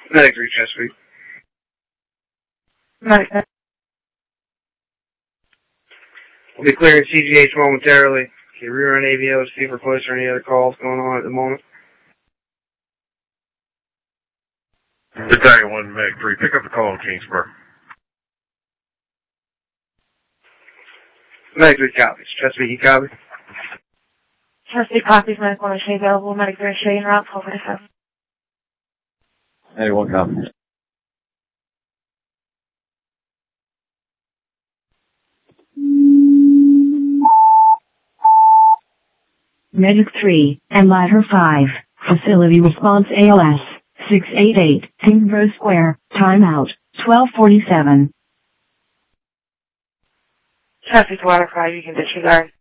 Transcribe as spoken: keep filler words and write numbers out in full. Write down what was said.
Medic three, Chesapeake. Medic. We'll be clearing C G H momentarily. Okay, rear end A V O to see if replace or any other calls going on at the moment. Battalion one, Medic three, pick up the call in Kingsburg. Medic three copies. Chesapeake, you copy? Chesapeake copies, Medic one is available. Medic three is showing route, twelve forty-seven. Medic one copy. Medic three, and Ladder five, facility response A L S, six eight eight, Kingsborough Square, timeout, twelve forty-seven. Chesapeake Ladder five, you can disregard.